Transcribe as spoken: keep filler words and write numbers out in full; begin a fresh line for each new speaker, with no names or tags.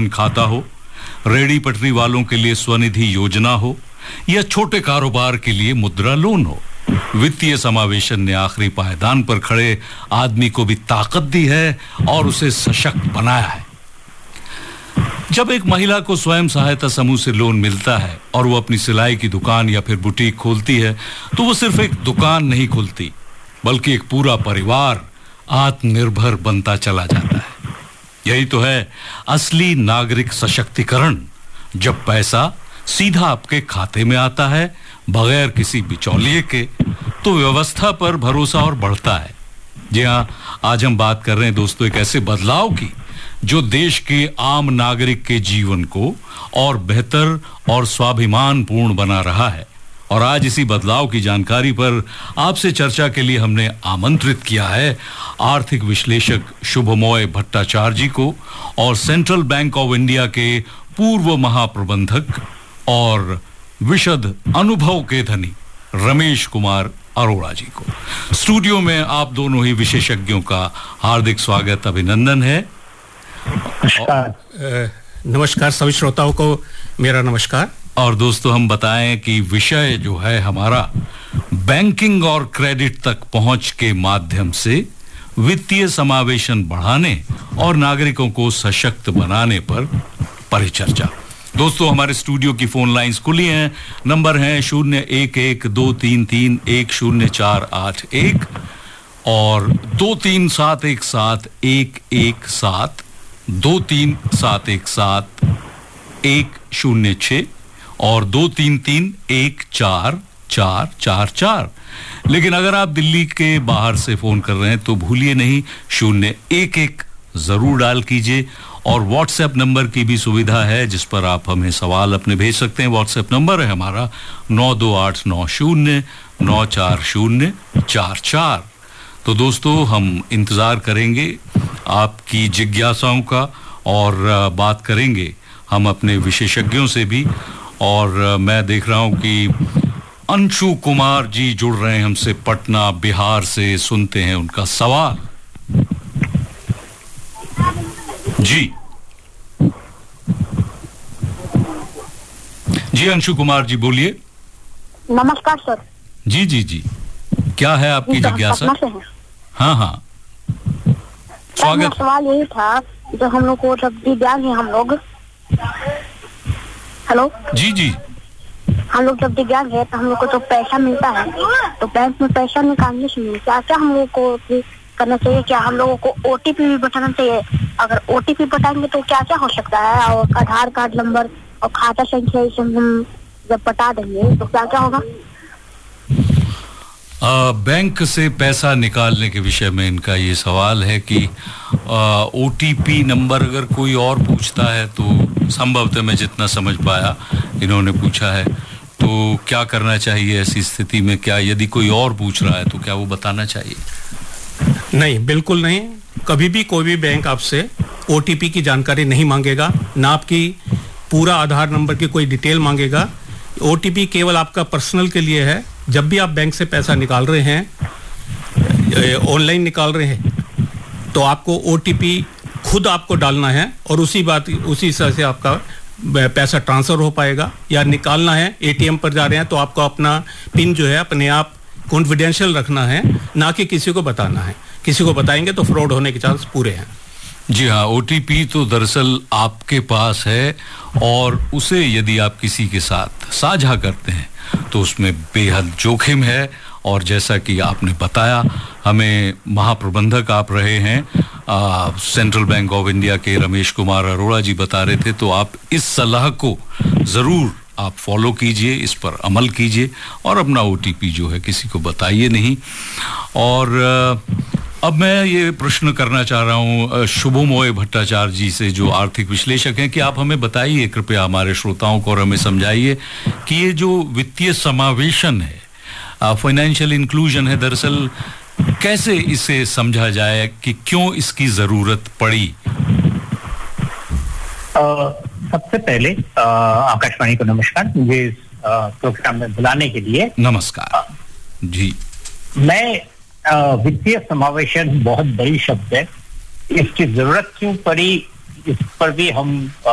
धन खाता हो, रेडी पटरी वालों के लिए स्वनिधि योजना हो या छोटे कारोबार के लिए मुद्रा लोन हो, वित्तीय समावेशन ने आखिरी पायदान पर खड़े आदमी को भी ताकत दी है और उसे सशक्त बनाया है। जब एक महिला को स्वयं सहायता समूह से लोन मिलता है और वो अपनी सिलाई की दुकान या फिर बुटीक खोलती है, तो वो सिर्फ एक दुकान नहीं खोलती, बल्कि एक पूरा परिवार आत्मनिर्भर बनता चला जाता है। यही तो है असली नागरिक सशक्तिकरण, जब पैसा सीधा आपके खाते में आता है बगैर किसी बिचौलिए के, तो व्यवस्था पर भरोसा और बढ़ता है। जी हाँ, आज हम बात कर रहे हैं दोस्तों एक ऐसे बदलाव की जो देश के आम नागरिक के जीवन को और बेहतर और स्वाभिमानपूर्ण बना रहा है। और आज इसी बदलाव की जानकारी पर आपसे चर्चा के लिए हमने आमंत्रित किया है आर्थिक विश्लेषक शुभमोय भट्टाचार्य जी को और सेंट्रल बैंक ऑफ इंडिया के पूर्व महाप्रबंधक और विशद अनुभव के धनी रमेश कुमार अरोड़ा जी को। स्टूडियो में आप दोनों ही विशेषज्ञों का हार्दिक स्वागत, अभिनंदन है।
नमस्कार नमस्कार सभी श्रोताओं को मेरा नमस्कार।
और दोस्तों हम बताएं कि विषय जो है हमारा बैंकिंग और क्रेडिट तक पहुंच के माध्यम से वित्तीय समावेशन बढ़ाने और नागरिकों को सशक्त बनाने पर परिचर्चा। दोस्तों हमारे स्टूडियो की फोन लाइंस खुली हैं, नंबर हैं शून्य एक एक दो तीन तीन एक शून्य चार आठ एक और दो तीन सात एक सात एक एक सात, दो तीन सात एक सात एक शून्य छः और दो तीन तीन एक चार चार चार चार। लेकिन अगर आप दिल्ली के बाहर से फोन कर रहे हैं तो भूलिए नहीं शून्य एक एक जरूर डायल कीजिए। और व्हाट्सएप नंबर की भी सुविधा है जिस पर आप हमें सवाल अपने भेज सकते हैं। व्हाट्सएप नंबर है हमारा नौ दो आठ नौ शून्य नौ चार शून्य चार चार। तो दोस्तों हम इंतजार करेंगे आपकी जिज्ञासाओं का और बात करेंगे हम अपने विशेषज्ञों से भी। और मैं देख रहा हूं कि अंशु कुमार जी जुड़ रहे हैं हमसे पटना बिहार से, सुनते हैं उनका सवाल। जी जी अंशु कुमार जी बोलिए।
नमस्कार सर।
जी जी जी क्या है आपकी जिज्ञासा? हाँ हाँ स्वागत।
सवाल यही था, जो हम लोग को जब दिव्यांग है हम लोग, हेलो
जी जी
हम लोग जब दिव्यांग है तो हम लोग को जो पैसा मिलता है तो बैंक में पैसा निकालने से क्या क्या हम लोग को करना चाहिए? क्या हम लोगों को ओटीपी भी बताना चाहिए? अगर ओटीपी बताएंगे तो क्या क्या हो सकता है? और आधार कार्ड नंबर और खाता संख्या हम जब बता देंगे तो क्या क्या होगा?
आ, बैंक से पैसा निकालने के विषय में इनका ये सवाल है कि ओटीपी नंबर अगर कोई और पूछता है तो संभवतः मैं जितना समझ पाया इन्होंने पूछा है, तो क्या करना चाहिए ऐसी स्थिति में? क्या यदि कोई और पूछ रहा है तो क्या वो बताना चाहिए?
नहीं, बिल्कुल नहीं। कभी भी कोई भी बैंक आपसे ओटीपी की जानकारी नहीं मांगेगा, ना आपकी पूरा आधार नंबर की कोई डिटेल मांगेगा। ओटीपी केवल आपका पर्सनल के लिए है। जब भी आप बैंक से पैसा निकाल रहे हैं, ऑनलाइन निकाल रहे हैं, तो आपको ओटीपी खुद आपको डालना है और उसी बात उसी तरह से आपका पैसा ट्रांसफर हो पाएगा। या निकालना है, एटीएम पर जा रहे हैं तो आपको अपना पिन जो है अपने आप कॉन्फिडेंशियल रखना है, ना कि किसी को बताना है। किसी को बताएंगे तो फ्रॉड होने के चांस पूरे हैं।
जी हाँ, ओटीपी तो दरअसल आपके पास है और उसे यदि आप किसी के साथ साझा करते हैं तो उसमें बेहद जोखिम है। और जैसा कि आपने बताया, हमें महाप्रबंधक आप रहे हैं आ, सेंट्रल बैंक ऑफ इंडिया के रमेश कुमार अरोड़ा जी बता रहे थे, तो आप इस सलाह को जरूर आप फॉलो कीजिए, इस पर अमल कीजिए और अपना ओटीपी जो है किसी को बताइए नहीं। और अब मैं ये प्रश्न करना चाह रहा हूँ शुभमोय भट्टाचार्य जी से, जो आर्थिक विश्लेषक हैं, कि आप हमें बताइए कृपया हमारे श्रोताओं को और हमें समझाइए कि ये जो वित्तीय समावेशन है, फाइनेंशियल इंक्लूजन है, दरअसल कैसे इसे समझा जाए कि क्यों इसकी जरूरत पड़ी?
सबसे पहले आकाशवाणी को नमस्कार, मुझे इस प्रोग्राम में बुलाने के लिए।
नमस्कार जी।
मैं वित्तीय समावेशन बहुत बड़ी शब्द है, इसकी जरूरत क्यों पड़ी इस पर भी हम